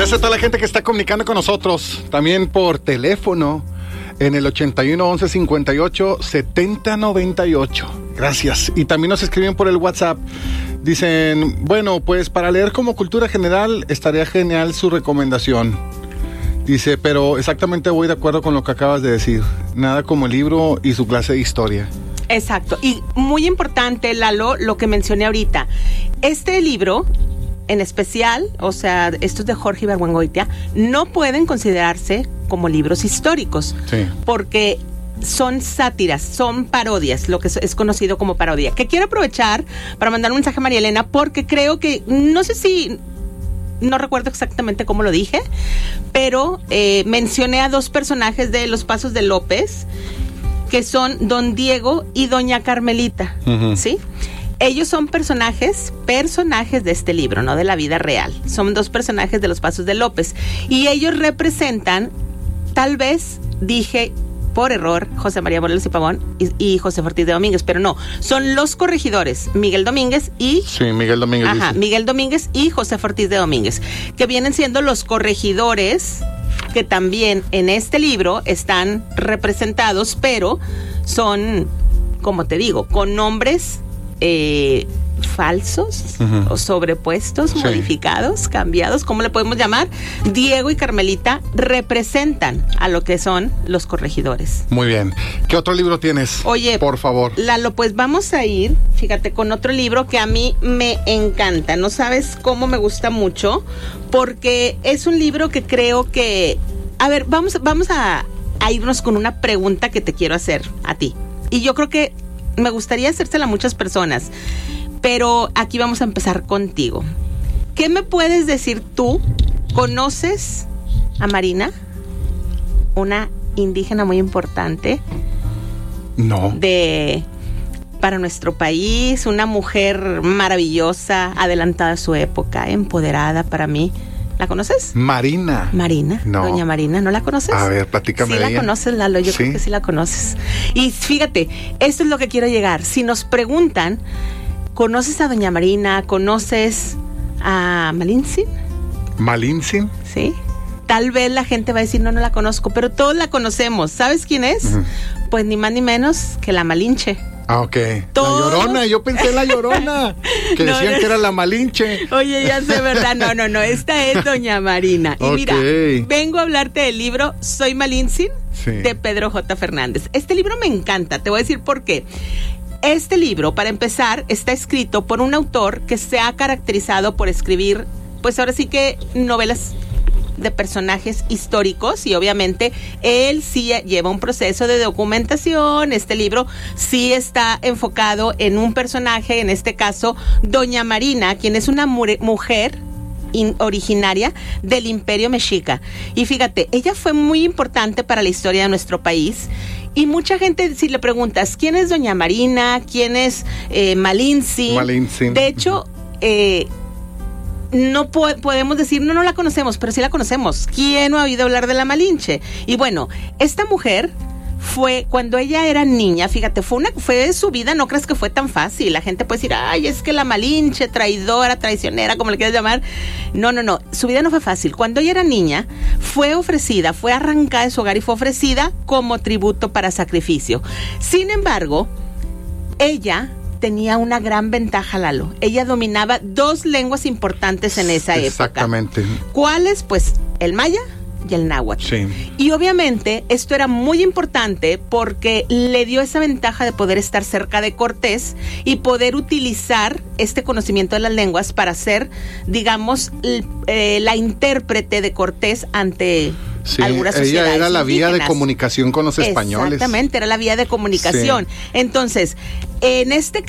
Gracias a toda la gente que está comunicando con nosotros, también por teléfono en el 81 11 58 70 98. Gracias. Y también nos escriben por el WhatsApp. Dicen, bueno, pues para leer como cultura general estaría genial su recomendación. Dice, pero exactamente voy de acuerdo con lo que acabas de decir. Nada como el libro y su clase de historia. Exacto. Y muy importante, Lalo, lo que mencioné ahorita. Este libro, en especial, o sea, estos de Jorge Ibargüengoitia, no pueden considerarse como libros históricos. Sí. Porque son sátiras, son parodias, lo que es conocido como parodia. Que quiero aprovechar para mandar un mensaje a María Elena, porque creo que, no sé si... No recuerdo exactamente cómo lo dije, pero mencioné a dos personajes de Los Pasos de López, que son Don Diego y Doña Carmelita, ¿sí? Ellos son personajes de este libro, no de la vida real. Son dos personajes de Los Pasos de López. Y ellos representan, tal vez dije por error, José María Morelos y Pavón y José Ortiz de Domínguez, pero no, son los corregidores, Miguel Domínguez y... Sí, Miguel Domínguez. Ajá, dice. Miguel Domínguez y José Ortiz de Domínguez, que vienen siendo los corregidores que también en este libro están representados, pero son, como te digo, con nombres falsos o sobrepuestos, sí, modificados, cambiados, ¿cómo le podemos llamar? Diego y Carmelita representan a lo que son los corregidores. Muy bien. ¿Qué otro libro tienes? Oye, por favor. Lalo, pues vamos a ir, fíjate, con otro libro que a mí me encanta. No sabes cómo me gusta mucho, porque es un libro que creo que... A ver, vamos a irnos con una pregunta que te quiero hacer a ti. Y yo creo que me gustaría hacérsela a muchas personas, pero aquí vamos a empezar contigo. ¿Qué me puedes decir tú? ¿Conoces a Marina? Una indígena muy importante. No. Para nuestro país, una mujer maravillosa, adelantada a su época, empoderada para mí. ¿La conoces? Marina. Marina, no. Doña Marina, ¿no la conoces? A ver, platícame de ella. Sí la conoces, Lalo, yo creo que sí la conoces. Y fíjate, esto es lo que quiero llegar. Si nos preguntan, ¿conoces a Doña Marina? ¿Conoces a Malintzin? ¿Malintzin? Sí. Tal vez la gente va a decir, no la conozco, pero todos la conocemos. ¿Sabes quién es? Pues ni más ni menos que la Malinche. Ah, ok. ¿Todos? La Llorona, yo pensé en la Llorona, que decían que era la Malinche. Oye, ya sé, ¿verdad? No, esta es Doña Marina. Y mira, vengo a hablarte del libro Soy Malintzin, sí, de Pedro J. Fernández. Este libro me encanta, te voy a decir por qué. Este libro, para empezar, está escrito por un autor que se ha caracterizado por escribir, pues ahora sí que novelas de personajes históricos, y obviamente él sí lleva un proceso de documentación. Este libro sí está enfocado en un personaje, en este caso Doña Marina, quien es una mujer originaria del Imperio Mexica. Y fíjate, ella fue muy importante para la historia de nuestro país. Y mucha gente, si le preguntas, ¿quién es Doña Marina? ¿Quién es Malintzin? De hecho, no podemos decir, no la conocemos, pero sí la conocemos. ¿Quién no ha oído hablar de la Malinche? Y bueno, esta mujer fue, cuando ella era niña, fíjate, fue su vida, no crees que fue tan fácil. La gente puede decir, ay, es que la Malinche, traidora, traicionera, como le quieras llamar. No, su vida no fue fácil. Cuando ella era niña, fue arrancada de su hogar y fue ofrecida como tributo para sacrificio. Sin embargo, ella tenía una gran ventaja, Lalo. Ella dominaba 2 lenguas importantes en esa época. Exactamente. ¿Cuáles? Pues el maya y el náhuatl. Sí. Y obviamente esto era muy importante porque le dio esa ventaja de poder estar cerca de Cortés y poder utilizar este conocimiento de las lenguas para ser, digamos, la intérprete de Cortés ante... Sí, algunas sociedades ella era la vía indígenas. de comunicación con los españoles. Exactamente, era la vía de comunicación. Sí. Entonces, en este